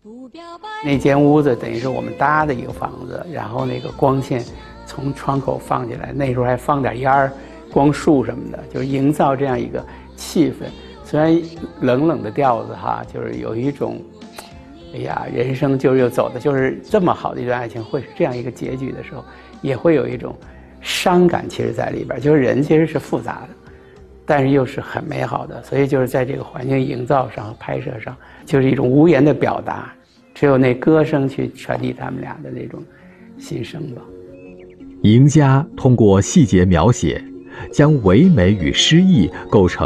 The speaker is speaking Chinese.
那间屋子等于是我们搭的一个房子，然后那个光线从窗口放进来，那时候还放点烟儿、光束什么的，就是营造这样一个气氛。虽然冷冷的调子哈，就是有一种，哎呀，人生就是又走的就是这么好的一段爱情会是这样一个结局的时候，也会有一种伤感，其实在里边，就是人其实是复杂的，但是又是很美好的，所以就是在这个环境营造上、拍摄上，就是一种无言的表达，只有那歌声去传递他们俩的那种心声吧。 赢家通过细节描写，将唯美与诗意构成